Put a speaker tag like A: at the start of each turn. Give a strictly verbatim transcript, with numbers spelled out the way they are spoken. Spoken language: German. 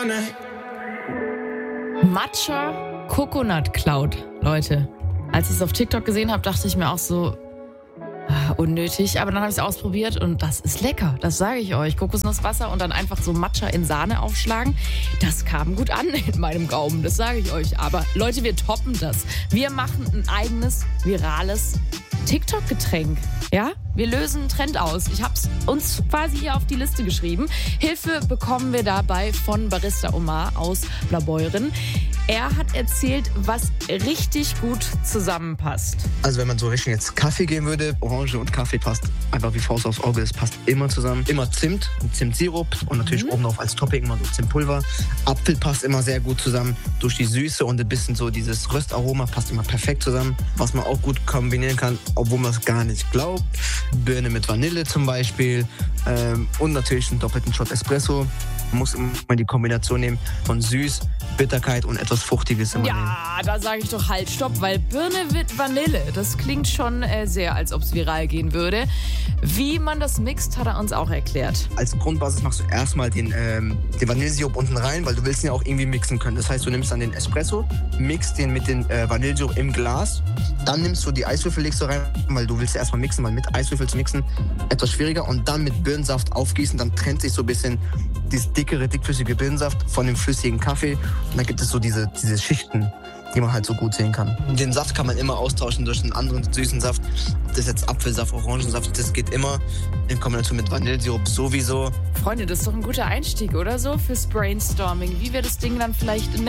A: Matcha Coconut Cloud, Leute. Als ich es auf TikTok gesehen habe, dachte ich mir auch so, ah, unnötig. Aber dann habe ich es ausprobiert und das ist lecker, das sage ich euch. Kokosnusswasser und dann einfach so Matcha in Sahne aufschlagen. Das kam gut an in meinem Gaumen, das sage ich euch. Aber Leute, wir toppen das. Wir machen ein eigenes, virales TikTok-Getränk. Ja, wir lösen einen Trend aus. Ich habe es uns quasi hier auf die Liste geschrieben. Hilfe bekommen wir dabei von Barista Omar aus Blaubeuren. Er hat erzählt, was richtig gut zusammenpasst.
B: Also wenn man so Richtung jetzt Kaffee gehen würde, Orange und Kaffee passt einfach wie Faust aufs Auge. Es passt immer zusammen. Immer Zimt, Zimtsirup und natürlich mhm. oben drauf als Topping immer so Zimtpulver. Apfel passt immer sehr gut zusammen. Durch die Süße und ein bisschen so dieses Röstaroma passt immer perfekt zusammen. Was man auch gut kombinieren kann, obwohl man es gar nicht glaubt. Birne mit Vanille zum Beispiel ähm, und natürlich einen doppelten Shot Espresso. Man muss immer die Kombination nehmen von süß, Bitterkeit und etwas Fruchtiges immer
A: ja,
B: nehmen.
A: Ja, da sage ich doch halt, stopp, weil Birne mit Vanille, das klingt schon äh, sehr, als ob es viral gehen würde. Wie man das mixt, hat er uns auch erklärt.
B: Als Grundbasis machst du erstmal den, ähm, den Vanillesirup unten rein, weil du willst ihn ja auch irgendwie mixen können. Das heißt, du nimmst dann den Espresso, mixt den mit dem äh, Vanillesirup im Glas, dann nimmst du die Eiswürfel, legst du rein, weil du willst ja erstmal mixen, weil mit Eiswürfel zu mixen etwas schwieriger und dann mit Birnensaft aufgießen, dann trennt sich so ein bisschen dieses dickere, dickflüssige Birnensaft von dem flüssigen Kaffee und dann gibt es so diese, diese Schichten, die man halt so gut sehen kann. Den Saft kann man immer austauschen durch einen anderen süßen Saft. Das ist jetzt Apfelsaft, Orangensaft, das geht immer in Kombination mit Vanillesirup sowieso.
A: Freunde, das ist doch ein guter Einstieg, oder so, fürs Brainstorming. Wie wir das Ding dann vielleicht